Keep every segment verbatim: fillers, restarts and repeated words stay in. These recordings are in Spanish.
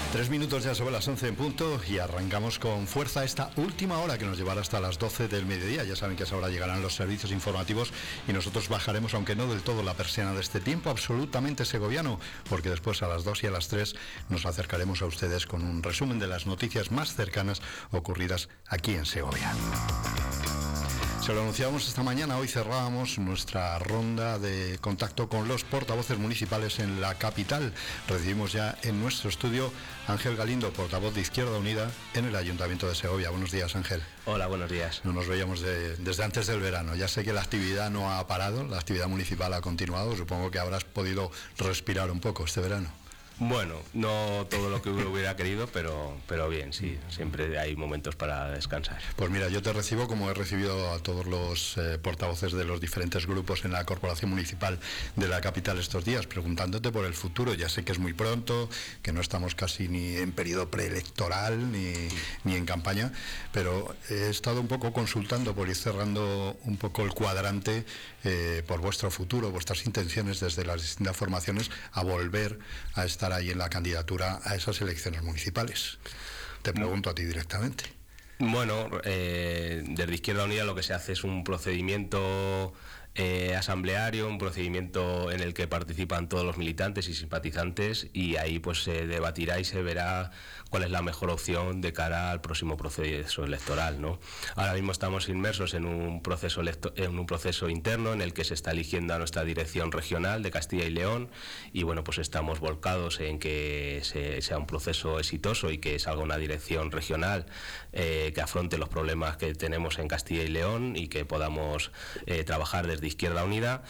Tres minutos ya sobre las once en punto y arrancamos con fuerza esta última hora que nos llevará hasta las doce del mediodía. Ya saben que a esa hora llegarán los servicios informativos y nosotros bajaremos, aunque no del todo, la persiana de este tiempo absolutamente segoviano, porque después a las dos y a las tres nos acercaremos a ustedes con un resumen de las noticias más cercanas ocurridas aquí en Segovia. Se lo anunciábamos esta mañana, hoy cerrábamos nuestra ronda de contacto con los portavoces municipales en la capital. Recibimos ya en nuestro estudio a Ángel Galindo, portavoz de Izquierda Unida en el Ayuntamiento de Segovia. Buenos días, Ángel. Hola, buenos días. No nos veíamos de, desde antes del verano. Ya sé que la actividad no ha parado, la actividad municipal ha continuado. Supongo que habrás podido respirar un poco este verano. Bueno, no todo lo que uno hubiera querido, pero, pero bien, sí, siempre hay momentos para descansar. Pues mira, yo te recibo como he recibido a todos los eh, portavoces de los diferentes grupos en la Corporación Municipal de la capital estos días, preguntándote por el futuro. Ya sé que es muy pronto, que no estamos casi ni en periodo preelectoral ni, ni en campaña, pero he estado un poco consultando por ir cerrando un poco el cuadrante eh, por vuestro futuro, vuestras intenciones desde las distintas formaciones a volver a estar ahí en la candidatura a esas elecciones municipales. Te pregunto a ti directamente. Bueno, eh, desde Izquierda Unida lo que se hace es un procedimiento eh, asambleario, un procedimiento en el que participan todos los militantes y simpatizantes, y ahí pues se debatirá y se verá cuál es la mejor opción de cara al próximo proceso electoral, ¿no? Ahora mismo estamos inmersos en un proceso electo- en un proceso interno en el que se está eligiendo a nuestra dirección regional de Castilla y León, y bueno, pues estamos volcados en que se, sea un proceso exitoso y que salga una dirección regional eh, que afronte los problemas que tenemos en Castilla y León y que podamos eh, trabajar desde Izquierda Unida.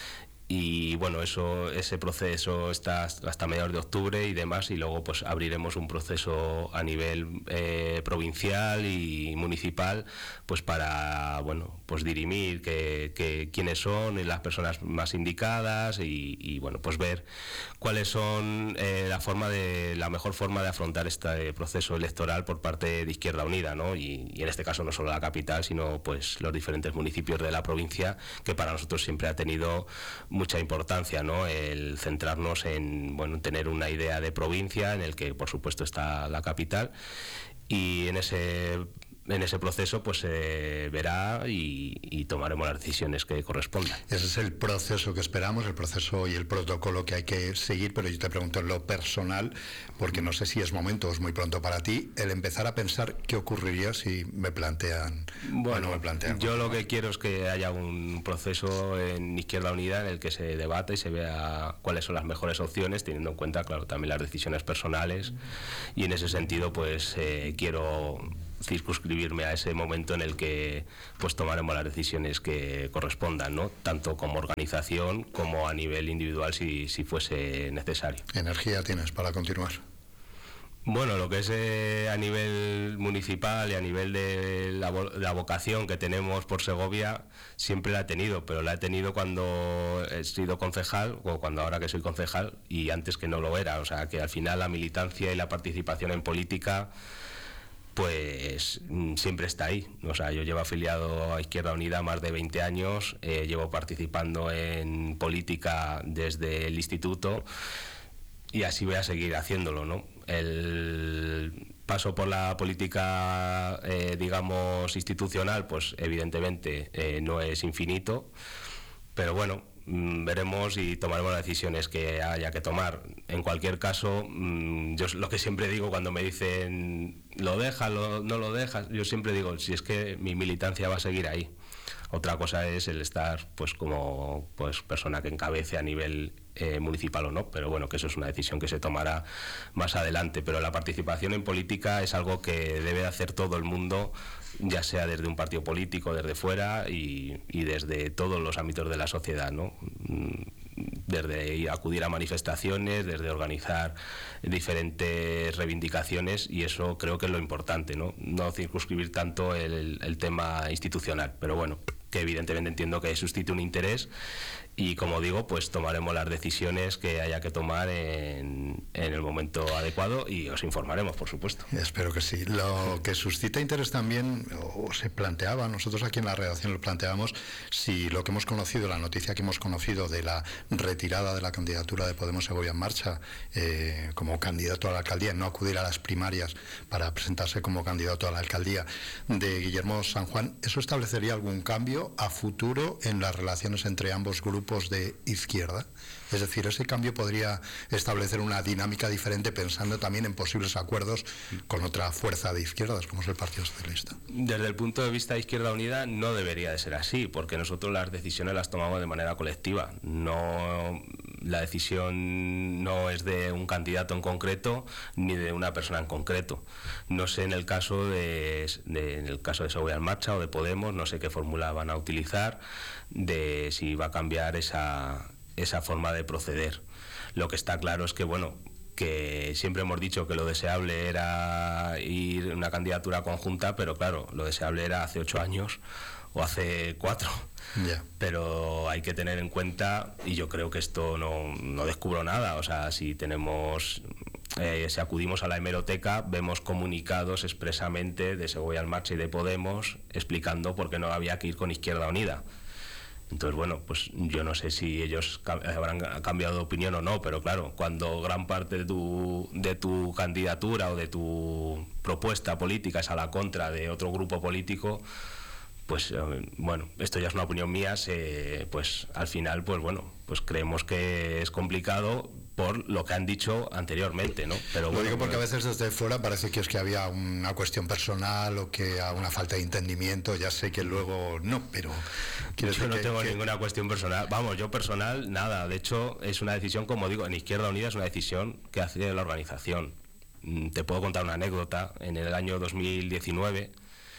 Y bueno, eso, ese proceso está hasta mediados de octubre y demás, y luego pues abriremos un proceso a nivel eh, provincial y municipal, pues para bueno, pues dirimir que, que, quiénes son las personas más indicadas y, y bueno, pues ver cuáles son eh, la forma de la mejor forma de afrontar este proceso electoral por parte de Izquierda Unida, ¿no? Y, y en este caso no solo la capital, sino pues los diferentes municipios de la provincia, que para nosotros siempre ha tenido mucha importancia, ¿no? El centrarnos en, bueno, tener una idea de provincia en el que por supuesto está la capital, y en ese en ese proceso pues se eh, verá y, y tomaremos las decisiones que correspondan. Ese es el proceso que esperamos, el proceso y el protocolo que hay que seguir, pero yo te pregunto en lo personal, porque no sé si es momento o es muy pronto para ti, el empezar a pensar qué ocurriría si me plantean bueno, o no me plantean. Yo lo que quiero es que haya un proceso en Izquierda Unida en el que se debata y se vea cuáles son las mejores opciones, teniendo en cuenta, claro, también las decisiones personales, y en ese sentido pues eh, quiero circunscribirme a ese momento en el que pues tomaremos las decisiones que correspondan, ¿no? Tanto como organización como a nivel individual si, si fuese necesario. ¿Energía tienes para continuar? Bueno, lo que es eh, a nivel municipal y a nivel de la, la vocación que tenemos por Segovia, siempre la he tenido, pero la he tenido cuando he sido concejal o cuando ahora que soy concejal, y antes que no lo era. O sea, que al final la militancia y la participación en política pues siempre está ahí. O sea, yo llevo afiliado a Izquierda Unida más de veinte años, eh, llevo participando en política desde el instituto y así voy a seguir haciéndolo, ¿no? El paso por la política, eh, digamos, institucional, pues evidentemente eh, no es infinito, pero bueno, veremos y tomaremos las decisiones que haya que tomar. En cualquier caso, yo lo que siempre digo cuando me dicen lo dejas, lo, no lo dejas, yo siempre digo, si es que mi militancia va a seguir ahí. Otra cosa es el estar pues como pues persona que encabece a nivel eh, municipal o no, pero bueno, que eso es una decisión que se tomará más adelante. Pero la participación en política es algo que debe hacer todo el mundo, ya sea desde un partido político, desde fuera y, y desde todos los ámbitos de la sociedad, ¿no? Desde ir a acudir a manifestaciones, desde organizar diferentes reivindicaciones, y eso creo que es lo importante, ¿no? No circunscribir tanto el, el tema institucional, pero bueno, que evidentemente entiendo que suscite un interés y, como digo, pues tomaremos las decisiones que haya que tomar en, en el momento momento adecuado y os informaremos, por supuesto. Espero que sí. Lo que suscita interés también, o se planteaba, nosotros aquí en la redacción lo planteamos, si lo que hemos conocido, la noticia que hemos conocido de la retirada de la candidatura de Podemos Segovia en Marcha eh, como candidato a la alcaldía, no acudir a las primarias para presentarse como candidato a la alcaldía de Guillermo San Juan, ¿eso establecería algún cambio a futuro en las relaciones entre ambos grupos de izquierda? Es decir, ese cambio podría establecer una dinámica diferente pensando también en posibles acuerdos con otra fuerza de izquierdas, como es el Partido Socialista. Desde el punto de vista de Izquierda Unida no debería de ser así, porque nosotros las decisiones las tomamos de manera colectiva. No, la decisión no es de un candidato en concreto ni de una persona en concreto. No sé en el caso de, de en el caso de Segovia en Marcha o de Podemos, no sé qué fórmula van a utilizar, de si va a cambiar esa esa forma de proceder. Lo que está claro es que, bueno, que siempre hemos dicho que lo deseable era ir una candidatura conjunta, pero claro, lo deseable era hace ocho años o hace cuatro. Yeah. Pero hay que tener en cuenta, y yo creo que esto no, no descubro nada, o sea, si tenemos, eh, si acudimos a la hemeroteca, vemos comunicados expresamente de Segovia en Marcha y de Podemos explicando por qué no había que ir con Izquierda Unida. Entonces, bueno, pues yo no sé si ellos habrán cambiado de opinión o no, pero claro, cuando gran parte de tu, de tu candidatura o de tu propuesta política es a la contra de otro grupo político, pues bueno, esto ya es una opinión mía, se, pues al final, pues bueno, pues creemos que es complicado por lo que han dicho anteriormente, ¿no? Pero lo bueno, digo porque pues, a veces desde fuera parece que es que había una cuestión personal o que a una falta de entendimiento, ya sé que luego no, pero quiero yo decir no que, tengo que... ninguna cuestión personal, vamos, yo personal, nada, de hecho es una decisión, como digo, en Izquierda Unida es una decisión que hace la organización. Te puedo contar una anécdota, en el año dos mil diecinueve,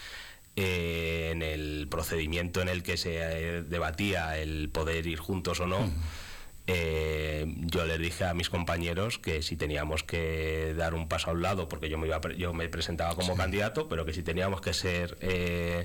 eh, en el procedimiento en el que se eh, debatía el poder ir juntos o no, mm. Eh, yo les dije a mis compañeros que si teníamos que dar un paso a un lado, porque yo me, iba, yo me presentaba como sí. candidato, pero que si teníamos que ser, eh,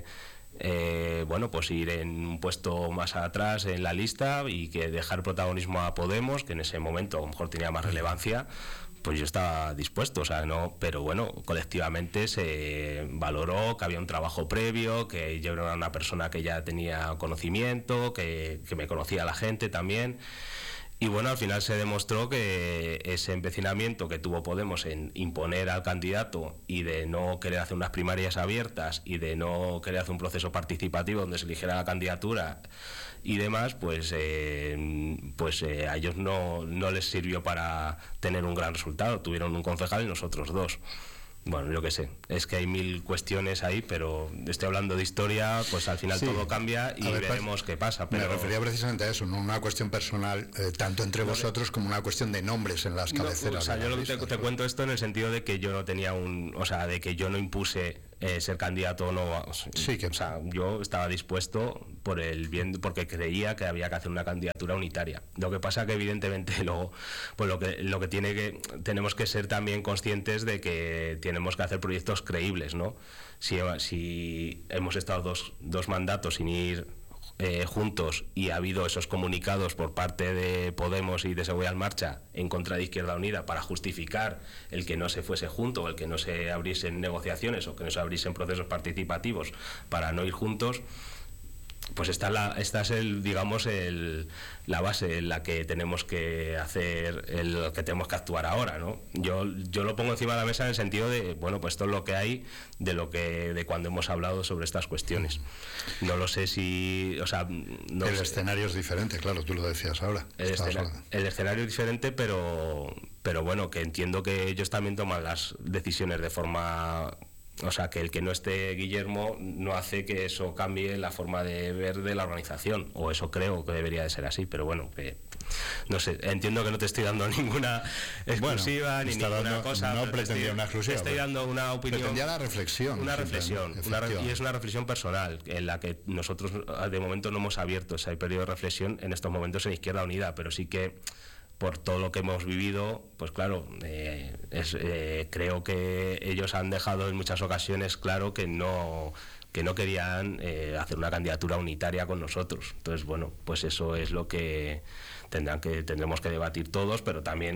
eh, bueno, pues ir en un puesto más atrás en la lista y que dejar protagonismo a Podemos, que en ese momento a lo mejor tenía más relevancia, pues yo estaba dispuesto, o sea, no, pero bueno, colectivamente se valoró que había un trabajo previo, que yo era una persona que ya tenía conocimiento, que, que me conocía a la gente también. Y bueno, al final se demostró que ese empecinamiento que tuvo Podemos en imponer al candidato y de no querer hacer unas primarias abiertas y de no querer hacer un proceso participativo donde se eligiera la candidatura y demás, pues, eh, pues eh, a ellos no, no les sirvió para tener un gran resultado. Tuvieron un concejal y nosotros dos. Bueno, yo qué sé, es que hay mil cuestiones ahí, pero estoy hablando de historia, pues al final sí. todo cambia y ver, veremos qué pasa. Pero... Me refería precisamente a eso, no una cuestión personal, eh, tanto entre no, vosotros como una cuestión de nombres en las cabeceras. No, o sea, de yo lo lista, te, te claro. cuento esto en el sentido de que yo no tenía un, o sea, de que yo no impuse eh, ser candidato o no. O sea, sí, que... o sea, yo estaba dispuesto por el bien, porque creía que había que hacer una candidatura unitaria. Lo que pasa que evidentemente luego, pues lo que lo que tiene que tenemos que ser también conscientes de que tenemos que hacer proyectos creíbles, ¿no? Si, si hemos estado dos, dos mandatos sin ir eh, juntos y ha habido esos comunicados por parte de Podemos y de Segovia en Marcha en contra de Izquierda Unida para justificar el que no se fuese junto o el que no se abriesen negociaciones o que no se abriesen procesos participativos para no ir juntos, pues esta, la, esta es el, digamos, el, la base en la que tenemos que hacer, el que tenemos que actuar ahora, ¿no? Yo, yo lo pongo encima de la mesa en el sentido de, bueno, pues esto es lo que hay de lo que, de cuando hemos hablado sobre estas cuestiones. No lo sé si, o sea, no el sé. escenario es diferente, claro, tú lo decías ahora. El, escena, el escenario es diferente, pero, pero bueno, que entiendo que ellos también toman las decisiones de forma. O sea, que el que no esté Guillermo no hace que eso cambie la forma de ver de la organización, o eso creo que debería de ser así, pero bueno, que no sé, entiendo que no te estoy dando ninguna exclusiva bueno, ni ninguna dando, cosa. No pretendía estoy, una exclusiva. Estoy dando una opinión. Pretendía la reflexión. Una reflexión, una, y es una reflexión personal, en la que nosotros de momento no hemos abierto ese periodo de reflexión en estos momentos en Izquierda Unida, pero sí que por todo lo que hemos vivido, pues claro, eh, es, eh, creo que ellos han dejado en muchas ocasiones claro que no que no querían eh, hacer una candidatura unitaria con nosotros. Entonces, bueno, pues eso es lo que tendrán que tendremos que debatir todos, pero también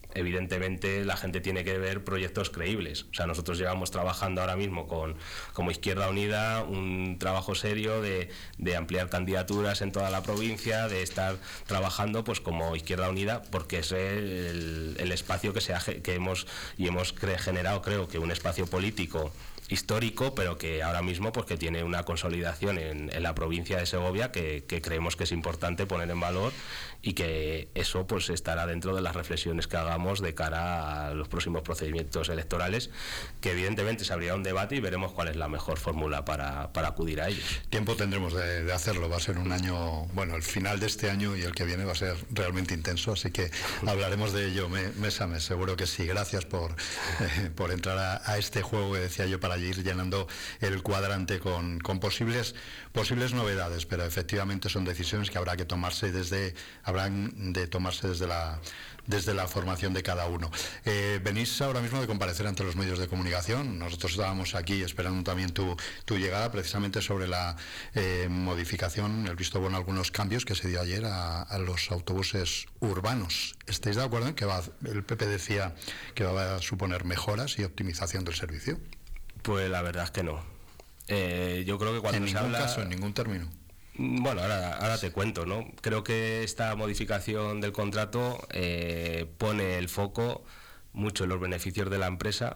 evidentemente la gente tiene que ver proyectos creíbles. O sea, nosotros llevamos trabajando ahora mismo con como Izquierda Unida un trabajo serio de, de ampliar candidaturas en toda la provincia, de estar trabajando pues como Izquierda Unida, porque es el, el espacio que, se ha, que hemos y hemos generado, creo que un espacio político histórico, pero que ahora mismo pues que tiene una consolidación en, en la provincia de Segovia que, que creemos que es importante poner en valor, y que eso pues estará dentro de las reflexiones que hagamos de cara a los próximos procedimientos electorales, que evidentemente se abrirá un debate y veremos cuál es la mejor fórmula para, para acudir a ellos. Tiempo tendremos de, de hacerlo, va a ser un año, bueno, el final de este año y el que viene va a ser realmente intenso, así que hablaremos de ello mes a mes, seguro que sí. Gracias por, eh, por entrar a, a este juego que decía yo, para ir llenando el cuadrante con, con posibles, posibles novedades, pero efectivamente son decisiones que habrá que tomarse desde, habrán de tomarse desde la, desde la formación de cada uno. Eh, venís ahora mismo de comparecer ante los medios de comunicación. Nosotros estábamos aquí esperando también tu, tu llegada, precisamente sobre la eh, modificación, el visto bueno, algunos cambios que se dio ayer a, a los autobuses urbanos. ¿Estáis de acuerdo en que va, el P P decía que va a suponer mejoras y optimización del servicio? Pues la verdad es que no. Eh, yo creo que cuando en se ningún habla... caso, en ningún término. Bueno, ahora, ahora te cuento, ¿no? Creo que esta modificación del contrato eh, pone el foco mucho en los beneficios de la empresa,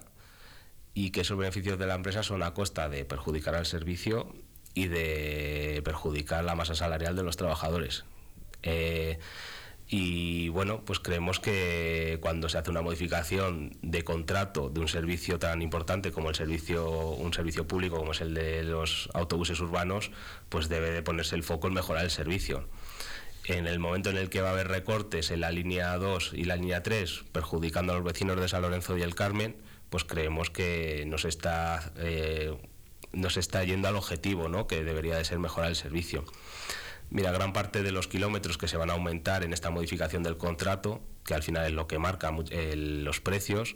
y que esos beneficios de la empresa son a costa de perjudicar al servicio y de perjudicar la masa salarial de los trabajadores. Eh, Y bueno, pues creemos que cuando se hace una modificación de contrato de un servicio tan importante como el servicio, un servicio público como es el de los autobuses urbanos, pues debe de ponerse el foco en mejorar el servicio. En el momento en el que va a haber recortes en la línea dos y la línea tres, perjudicando a los vecinos de San Lorenzo y el Carmen, pues creemos que nos está, eh, nos está yendo al objetivo, ¿no?, que debería de ser mejorar el servicio. Mira, gran parte de los kilómetros que se van a aumentar en esta modificación del contrato, que al final es lo que marca eh, los precios,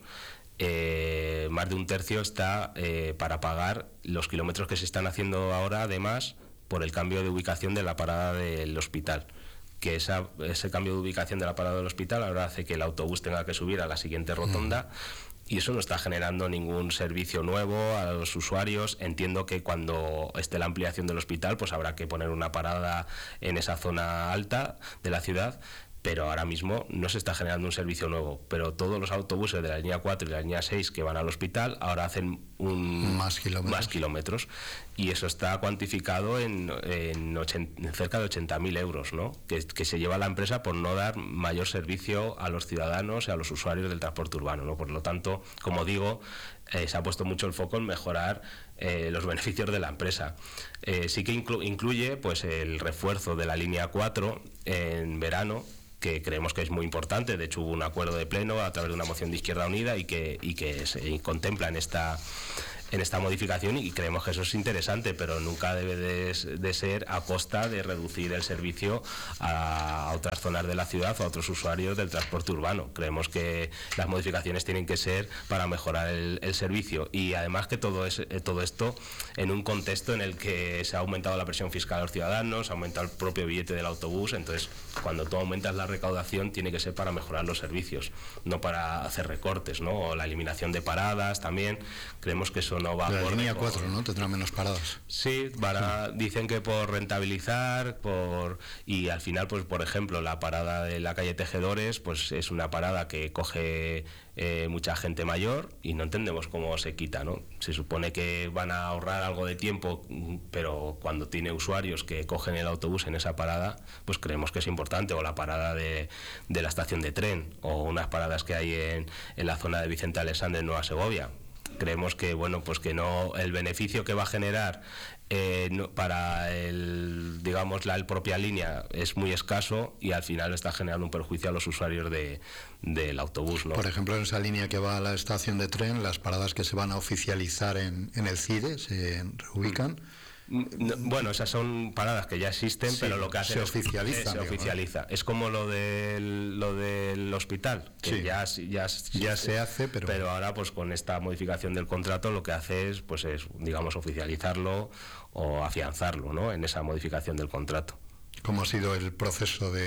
eh, más de un tercio está eh, para pagar los kilómetros que se están haciendo ahora, además, por el cambio de ubicación de la parada del hospital. Que esa, ese cambio de ubicación de la parada del hospital ahora hace que el autobús tenga que subir a la siguiente rotonda. Mm. Y eso no está generando ningún servicio nuevo a los usuarios. Entiendo que cuando esté la ampliación del hospital, pues habrá que poner una parada en esa zona alta de la ciudad, pero ahora mismo no se está generando un servicio nuevo. Pero todos los autobuses de la línea cuatro y la línea seis que van al hospital ahora hacen un, más, kilómetros. más kilómetros. Y eso está cuantificado en, en, ochenta, en cerca de ochenta mil euros, ¿no?, que, que se lleva la empresa por no dar mayor servicio a los ciudadanos y a los usuarios del transporte urbano, ¿no? Por lo tanto, como digo, eh, se ha puesto mucho el foco en mejorar eh, los beneficios de la empresa. Eh, sí que inclu, incluye pues el refuerzo de la línea cuatro en verano, que creemos que es muy importante. De hecho, hubo un acuerdo de pleno a través de una moción de Izquierda Unida y que, y que se contempla en esta en esta modificación, y creemos que eso es interesante, pero nunca debe de, de ser a costa de reducir el servicio a, a otras zonas de la ciudad o a otros usuarios del transporte urbano. Creemos que las modificaciones tienen que ser para mejorar el, el servicio, y además que todo, es, todo esto en un contexto en el que se ha aumentado la presión fiscal a los ciudadanos, ha aumentado el propio billete del autobús. Entonces, cuando tú aumentas la recaudación, tiene que ser para mejorar los servicios, no para hacer recortes, ¿no? O la eliminación de paradas también. Creemos que eso no va la por línea cuatro, ¿no?, tendrá menos paradas. Sí, van a, dicen que por rentabilizar, por y al final, pues por ejemplo, la parada de la calle Tejedores, pues es una parada que coge eh, mucha gente mayor, y no entendemos cómo se quita, ¿no? Se supone que van a ahorrar algo de tiempo, pero cuando tiene usuarios que cogen el autobús en esa parada, pues creemos que es importante. O la parada de, de la estación de tren, o unas paradas que hay en, en la zona de Vicente Alexandre en Nueva Segovia. Creemos que bueno, pues que no, el beneficio que va a generar eh, no, para el, digamos, la el propia línea es muy escaso, y al final está generando un perjuicio a los usuarios de, del autobús, ¿no? Por ejemplo, en esa línea que va a la estación de tren, las paradas que se van a oficializar en, en el CIDE se reubican. No, bueno, esas son paradas que ya existen, sí, pero lo que hacen se es oficializa, eh, se oficializa. ¿No? Es como lo del lo del hospital, que sí, ya ya, ya se hace, pero pero ahora pues con esta modificación del contrato lo que hace es pues es digamos oficializarlo o afianzarlo, ¿no?, en esa modificación del contrato. ¿Cómo ha sido el proceso de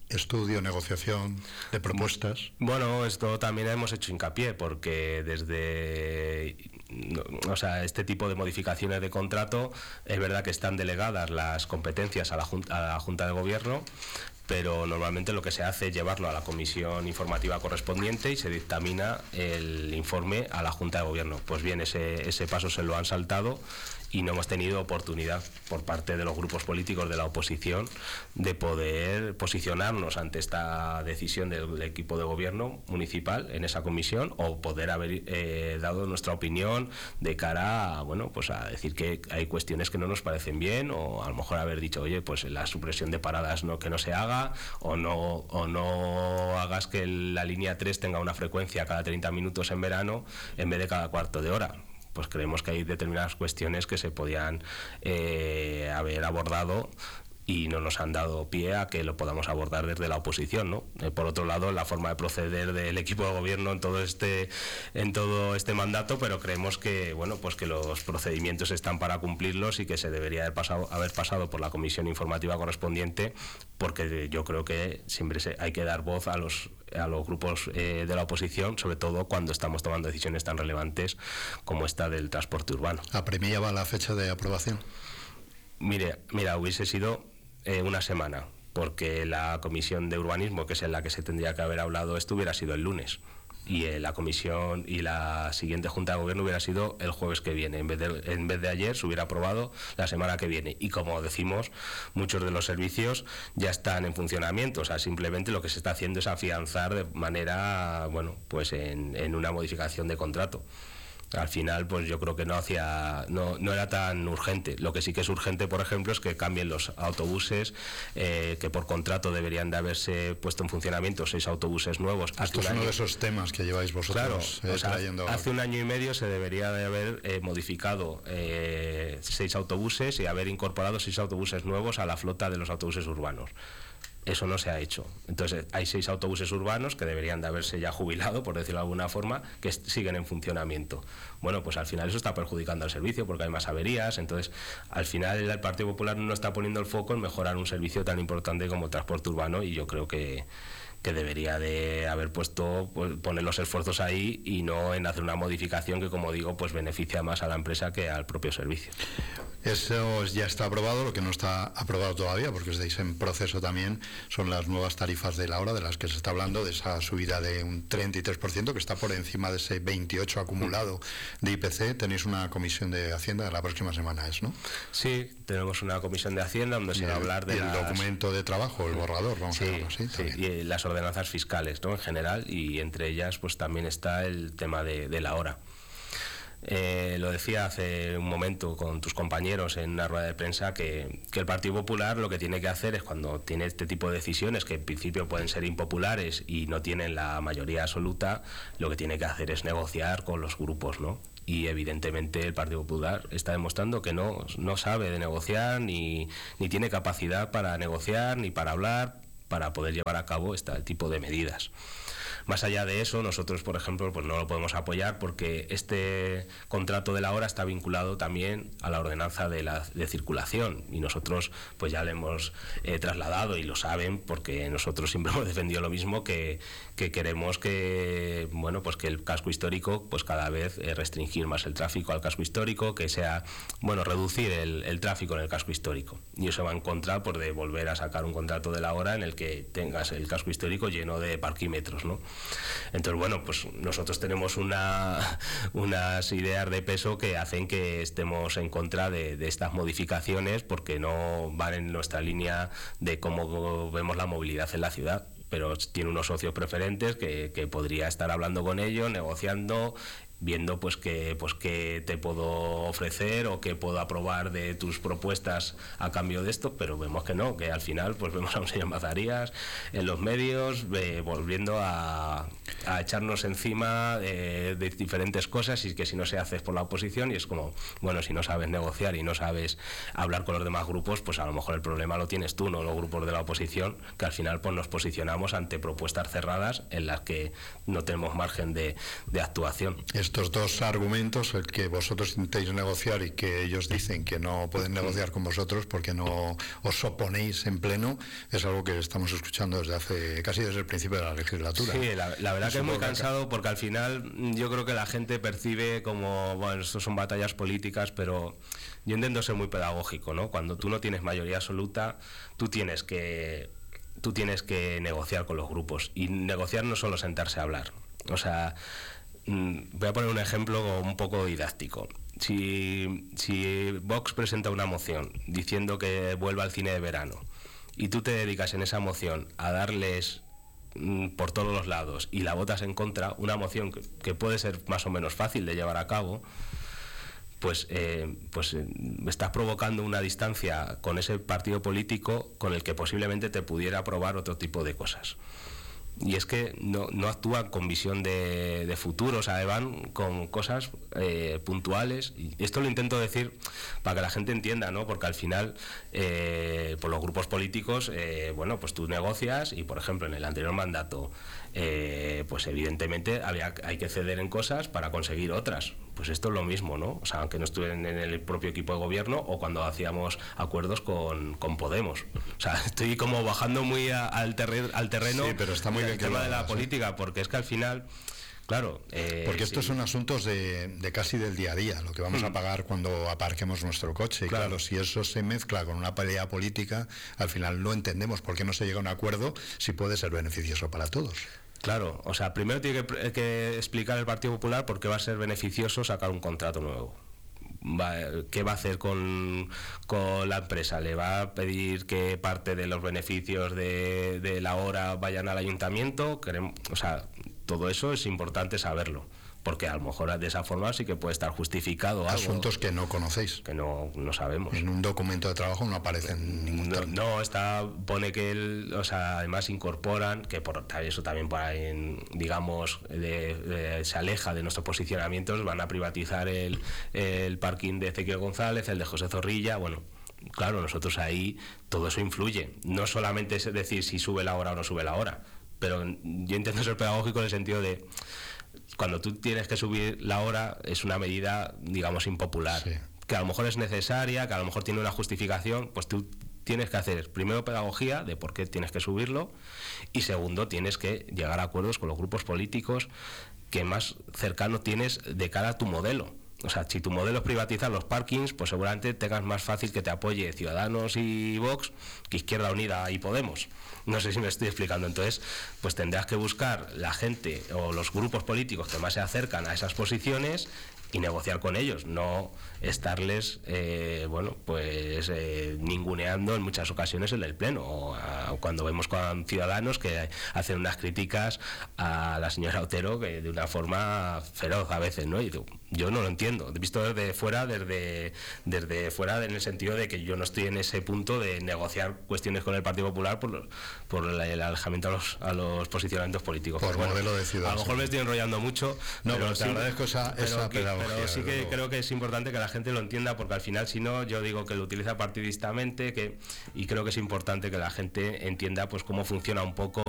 estudio, negociación de propuestas. Bueno, esto también hemos hecho hincapié porque desde, o sea, este tipo de modificaciones de contrato es verdad que están delegadas las competencias a la Junta, a la Junta de Gobierno, pero normalmente lo que se hace es llevarlo a la comisión informativa correspondiente y se dictamina el informe a la Junta de Gobierno. Pues bien, ese, ese paso se lo han saltado y no hemos tenido oportunidad por parte de los grupos políticos de la oposición de poder posicionarnos ante esta decisión del equipo de gobierno municipal en esa comisión o poder haber eh, dado nuestra opinión de cara a, bueno, pues a decir que hay cuestiones que no nos parecen bien, o a lo mejor haber dicho, oye, pues la supresión de paradas no, que no se haga, o no, o no hagas que la línea tres tenga una frecuencia cada treinta minutos en verano en vez de cada cuarto de hora. Pues creemos que hay determinadas cuestiones que se podían eh, haber abordado y no nos han dado pie a que lo podamos abordar desde la oposición, ¿no? Eh, por otro lado, la forma de proceder del equipo de gobierno en todo este en todo este mandato, pero creemos que, bueno, pues que los procedimientos están para cumplirlos y que se debería haber pasado, haber pasado por la comisión informativa correspondiente, porque yo creo que siempre se, hay que dar voz a los a los grupos eh, de la oposición, sobre todo cuando estamos tomando decisiones tan relevantes como esta del transporte urbano. ¿Apremiaba la fecha de aprobación? Mire, mira, hubiese sido eh, una semana, porque la comisión de urbanismo, que es en la que se tendría que haber hablado esto, hubiera sido el lunes. Y eh, la comisión y la siguiente Junta de Gobierno hubiera sido el jueves que viene. En vez de, en vez de ayer se hubiera aprobado la semana que viene. Y como decimos, muchos de los servicios ya están en funcionamiento. O sea, simplemente lo que se está haciendo es afianzar de manera, bueno, pues en, en una modificación de contrato. Al final, pues yo creo que no hacía, no, no era tan urgente. Lo que sí que es urgente, por ejemplo, es que cambien los autobuses, eh, que por contrato deberían de haberse puesto en funcionamiento seis autobuses nuevos. Esto es uno de esos temas que lleváis vosotros claro, eh, o sea, trayendo. Hace un año y medio se debería de haber eh, modificado eh, seis autobuses y haber incorporado seis autobuses nuevos a la flota de los autobuses urbanos. Eso no se ha hecho. Entonces hay seis autobuses urbanos que deberían de haberse ya jubilado, por decirlo de alguna forma, que siguen en funcionamiento. Bueno, pues al final eso está perjudicando al servicio porque hay más averías. Entonces, al final el Partido Popular no está poniendo el foco en mejorar un servicio tan importante como el transporte urbano, y yo creo que que debería de haber puesto, pues, poner los esfuerzos ahí y no en hacer una modificación que, como digo, pues beneficia más a la empresa que al propio servicio. Eso ya está aprobado. Lo que no está aprobado todavía, porque estáis en proceso también, son las nuevas tarifas de la hora, de las que se está hablando, de esa subida de un treinta y tres por ciento que está por encima de ese veintiocho por ciento acumulado de I P C. Tenéis una comisión de Hacienda la próxima semana, ¿es, no? Sí, tenemos una comisión de Hacienda donde se va a hablar de y el las... documento de trabajo, el borrador, vamos sí, a llamarlo así. Sí, también. y las ordenanzas fiscales, ¿no?, en general, y entre ellas pues también está el tema de, de la hora. Eh, lo decía hace un momento con tus compañeros en una rueda de prensa que, que el Partido Popular lo que tiene que hacer es, cuando tiene este tipo de decisiones que en principio pueden ser impopulares y no tienen la mayoría absoluta, lo que tiene que hacer es negociar con los grupos, ¿no? Y evidentemente el Partido Popular está demostrando que no, no sabe de negociar, ni, ni tiene capacidad para negociar, ni para hablar, para poder llevar a cabo este tipo de medidas. Más allá de eso, nosotros, por ejemplo, pues no lo podemos apoyar porque este contrato de la hora está vinculado también a la ordenanza de, la, de circulación, y nosotros pues ya le hemos eh, trasladado, y lo saben porque nosotros siempre hemos defendido lo mismo, que, que queremos que, bueno, pues que el casco histórico, pues cada vez eh, restringir más el tráfico al casco histórico, que sea, bueno, reducir el, el tráfico en el casco histórico, y eso va en contra pues, de volver a sacar un contrato de la hora en el que tengas el casco histórico lleno de parquímetros, ¿no? Entonces, bueno, pues nosotros tenemos una, unas ideas de peso que hacen que estemos en contra de, de estas modificaciones, porque no van en nuestra línea de cómo vemos la movilidad en la ciudad. Pero tiene unos socios preferentes que, que podría estar hablando con ellos, negociando, viendo pues que pues qué te puedo ofrecer o qué puedo aprobar de tus propuestas a cambio de esto, pero vemos que no, que al final pues vemos a un señor Mazarías en los medios eh, volviendo a, a echarnos encima eh, de diferentes cosas, y que si no se hace es por la oposición, y es como, bueno, si no sabes negociar y no sabes hablar con los demás grupos, pues a lo mejor el problema lo tienes tú, no los grupos de la oposición, que al final pues nos posicionamos ante propuestas cerradas en las que no tenemos margen de, de actuación. Es estos dos argumentos, el que vosotros intentéis negociar y que ellos dicen que no pueden negociar con vosotros porque no os oponéis en pleno, es algo que estamos escuchando desde hace casi desde el principio de la legislatura. Sí, la, la verdad que es muy cansado, porque al final yo creo que la gente percibe como, bueno, esto son batallas políticas, pero yo intento ser muy pedagógico, ¿no? Cuando tú no tienes mayoría absoluta, tú tienes que tú tienes que negociar con los grupos, y negociar no es solo sentarse a hablar. O sea, voy a poner un ejemplo un poco didáctico. Si, si Vox presenta una moción diciendo que vuelva al cine de verano, y tú te dedicas en esa moción a darles mm, por todos los lados y la votas en contra, una moción que, que puede ser más o menos fácil de llevar a cabo, pues, eh, pues eh, estás provocando una distancia con ese partido político con el que posiblemente te pudiera aprobar otro tipo de cosas. Y es que no, no actúan con visión de, de futuro, o sea, van con cosas eh, puntuales. Y esto lo intento decir para que la gente entienda, ¿no? Porque al final, eh, por los grupos políticos, eh, bueno, pues tú negocias, y por ejemplo en el anterior mandato, eh, pues evidentemente había, hay que ceder en cosas para conseguir otras. Pues esto es lo mismo, ¿no? O sea, aunque no estuvieran en el propio equipo de gobierno, o cuando hacíamos acuerdos con, con Podemos. O sea, estoy como bajando muy a, al, terre, al terreno sí, pero está muy del bien tema que de la ¿eh? política, porque es que al final, claro... Eh, porque estos sí. son asuntos de, de casi del día a día, lo que vamos mm. a pagar cuando aparquemos nuestro coche. Claro. claro, si eso se mezcla con una pelea política, al final no entendemos por qué no se llega a un acuerdo si puede ser beneficioso para todos. Claro, o sea, primero tiene que, que explicar el Partido Popular por qué va a ser beneficioso sacar un contrato nuevo. Va, ¿Qué va a hacer con, con la empresa? ¿Le va a pedir que parte de los beneficios de, de la hora vayan al ayuntamiento? Queremos, o sea, todo eso es importante saberlo, porque a lo mejor de esa forma sí que puede estar justificado algo. Asuntos que no conocéis. Que no, no sabemos. En un documento de trabajo no aparece en ningún no, no, está, pone que él, o sea, además incorporan, que por eso también para en, digamos, de, de, se aleja de nuestros posicionamientos, van a privatizar el, el parking de Ezequiel González, el de José Zorrilla, bueno. Claro, nosotros ahí todo eso influye. No solamente es decir si sube la hora o no sube la hora, pero yo intento ser pedagógico en el sentido de... Cuando tú tienes que subir la hora es una medida, digamos, impopular, sí. que a lo mejor es necesaria, que a lo mejor tiene una justificación, pues tú tienes que hacer primero pedagogía de por qué tienes que subirlo, y segundo tienes que llegar a acuerdos con los grupos políticos que más cercano tienes de cara a tu modelo. O sea, si tu modelo es privatizar los parkings, pues seguramente tengas más fácil que te apoye Ciudadanos y Vox que Izquierda Unida y Podemos. No sé si me estoy explicando. Entonces, pues tendrás que buscar la gente o los grupos políticos que más se acercan a esas posiciones y negociar con ellos, no estarles, eh, bueno, pues eh, ninguneando en muchas ocasiones en el Pleno, o a, cuando vemos con Ciudadanos que hacen unas críticas a la señora Otero que de una forma feroz a veces, ¿no? Y digo, yo no lo entiendo, he visto desde fuera, desde, desde fuera en el sentido de que yo no estoy en ese punto de negociar cuestiones con el Partido Popular por, por el, el alejamiento a los, a los posicionamientos políticos. Por bueno, modelo de ciudad. A lo mejor me estoy enrollando mucho, no, pero, pero te sí, agradezco esa, esa pero, pedagogía. Pero sí que luego. creo que es importante que la gente lo entienda, porque al final, si no, yo digo que lo utiliza partidistamente, que, y creo que es importante que la gente entienda pues cómo funciona un poco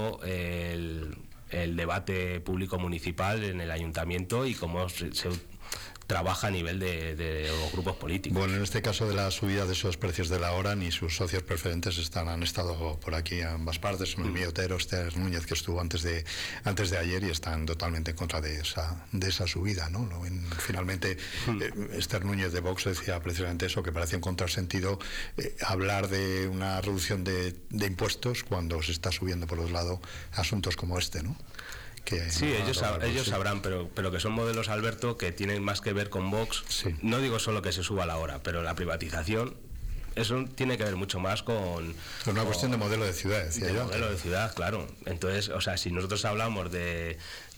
el, el debate público municipal en el ayuntamiento y cómo se, se trabaja a nivel de, de los grupos políticos. Bueno, en este caso de la subida de esos precios de la hora, ni sus socios preferentes están, han estado por aquí a ambas partes, son el mío Otero, Esther Núñez, que estuvo antes de antes de ayer, y están totalmente en contra de esa de esa subida, ¿no? En, finalmente, eh, Esther Núñez de Vox decía precisamente eso, que parecía un contrasentido eh, hablar de una reducción de, de impuestos cuando se está subiendo por otro lado asuntos como este, ¿no? Que sí, ellos, sab ellos sí. sabrán, pero, pero que son modelos, Alberto, que tienen más que ver con Vox. Sí. No digo solo que se suba la hora, pero la privatización, eso tiene que ver mucho más con... Es una con, cuestión de modelo de ciudad, decía de yo. modelo de ciudad, claro. Entonces, o sea, si nosotros hablamos de,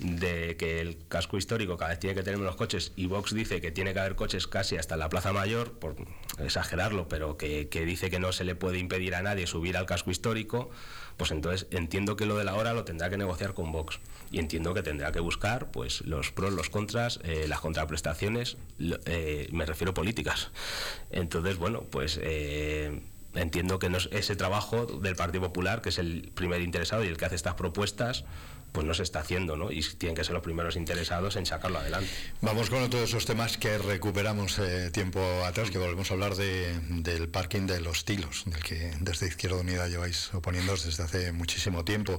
de que el casco histórico cada vez tiene que tener menos coches, y Vox dice que tiene que haber coches casi hasta la Plaza Mayor, por exagerarlo, pero que, que dice que no se le puede impedir a nadie subir al casco histórico, pues entonces entiendo que lo de la hora lo tendrá que negociar con Vox, y entiendo que tendrá que buscar pues los pros, los contras, eh, las contraprestaciones, eh, me refiero políticas. Entonces, bueno, pues eh, entiendo que no es ese trabajo del Partido Popular, que es el primer interesado y el que hace estas propuestas, pues no se está haciendo, ¿no? Y tienen que ser los primeros interesados en sacarlo adelante. Vamos con otro de esos temas que recuperamos eh, tiempo atrás, que volvemos a hablar de, del parking de Los Tilos, del que desde Izquierda Unida lleváis oponiéndoos desde hace muchísimo tiempo.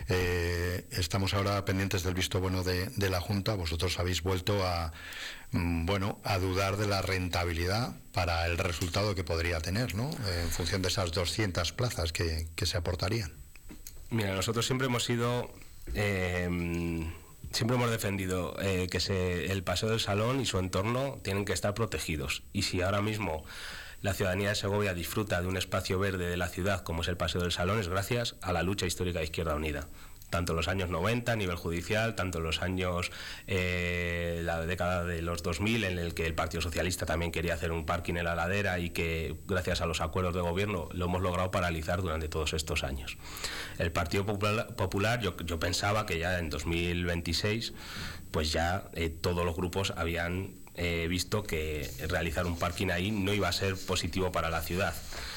Eh, estamos ahora pendientes del visto bueno de, de la Junta. Vosotros habéis vuelto a, bueno, a dudar de la rentabilidad para el resultado que podría tener, ¿no? Eh, en función de esas doscientas plazas que, que se aportarían. Mira, nosotros siempre hemos sido... Eh, siempre hemos defendido eh, que se, el Paseo del Salón y su entorno tienen que estar protegidos, y si ahora mismo la ciudadanía de Segovia disfruta de un espacio verde de la ciudad como es el Paseo del Salón, es gracias a la lucha histórica de Izquierda Unida, tanto en los años noventa a nivel judicial, tanto en los años, eh, la década de los dos mil, en el que el Partido Socialista también quería hacer un parking en la ladera y que gracias a los acuerdos de gobierno lo hemos logrado paralizar durante todos estos años. El Partido Popular, Popular yo, yo pensaba que ya en dos mil veintiséis pues ya eh, todos los grupos habían eh, visto que realizar un parking ahí no iba a ser positivo para la ciudad.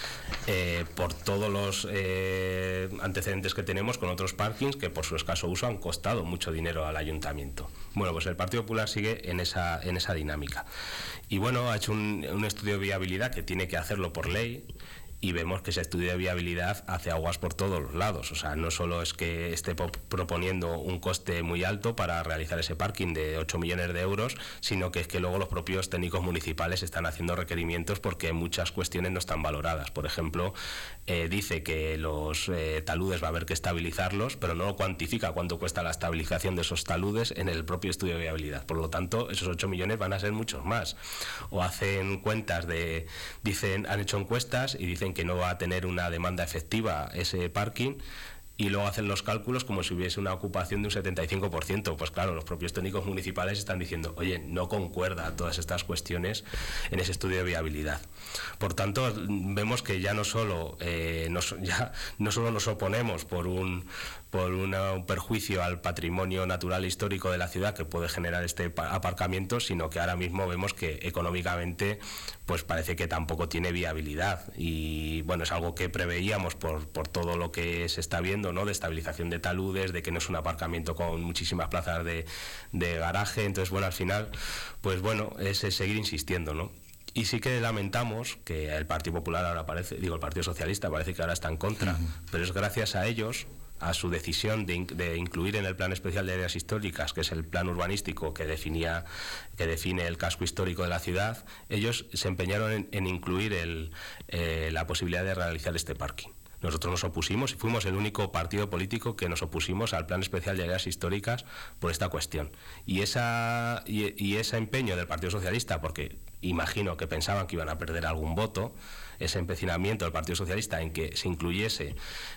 Eh, por todos los eh, antecedentes que tenemos con otros parkings que por su escaso uso han costado mucho dinero al ayuntamiento. Bueno, pues el Partido Popular sigue en esa, en esa dinámica. Y bueno, ha hecho un, un estudio de viabilidad que tiene que hacerlo por ley, y vemos que ese estudio de viabilidad hace aguas por todos los lados. O sea, no solo es que esté proponiendo un coste muy alto para realizar ese parking de ocho millones de euros, sino que es que luego los propios técnicos municipales están haciendo requerimientos porque muchas cuestiones no están valoradas. Por ejemplo, eh, dice que los eh, taludes va a haber que estabilizarlos, pero no cuantifica cuánto cuesta la estabilización de esos taludes en el propio estudio de viabilidad. Por lo tanto, esos ocho millones van a ser muchos más. O hacen cuentas de... dicen, han hecho encuestas y dicen que no va a tener una demanda efectiva ese parking, y luego hacen los cálculos como si hubiese una ocupación de un setenta y cinco por ciento. Pues claro, los propios técnicos municipales están diciendo, oye, no concuerda todas estas cuestiones en ese estudio de viabilidad. Por tanto, vemos que ya no solo, eh, nos, ya no solo nos oponemos por un por una, un perjuicio al patrimonio natural e histórico de la ciudad que puede generar este aparcamiento, sino que ahora mismo vemos que económicamente pues parece que tampoco tiene viabilidad, y bueno, es algo que preveíamos por, por todo lo que se está viendo, ¿no? De estabilización de taludes, de que no es un aparcamiento con muchísimas plazas de, de garaje. Entonces, bueno, al final, pues bueno, es, es seguir insistiendo, ¿no? Y sí que lamentamos que el Partido Popular ahora parece, digo, el Partido Socialista parece que ahora está en contra, uh-huh. pero es gracias a ellos, a su decisión de, de incluir en el Plan Especial de Áreas Históricas, que es el plan urbanístico que definía que define el casco histórico de la ciudad, ellos se empeñaron en, en incluir el, eh, la posibilidad de realizar este parking. Nosotros nos opusimos y fuimos el único partido político que nos opusimos al Plan Especial de Áreas Históricas por esta cuestión. Y, esa, y, y ese empeño del Partido Socialista, porque imagino que pensaban que iban a perder algún voto, ese empecinamiento del Partido Socialista en que se incluyese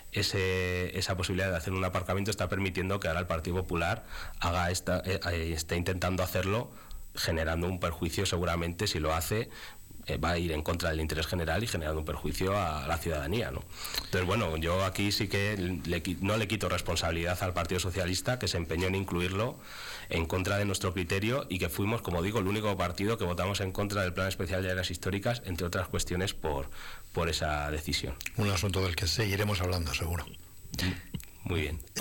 ese, esa posibilidad de hacer un aparcamiento, está permitiendo que ahora el Partido Popular haga esta, eh, esté intentando hacerlo, generando un perjuicio seguramente si lo hace. Eh, va a ir en contra del interés general y generando un perjuicio a la ciudadanía, ¿no? Entonces, bueno, yo aquí sí que le, no le quito responsabilidad al Partido Socialista, que se empeñó en incluirlo en contra de nuestro criterio, y que fuimos, como digo, el único partido que votamos en contra del Plan Especial de Áreas Históricas, entre otras cuestiones por, por esa decisión. Un asunto del que seguiremos hablando, seguro. Muy bien.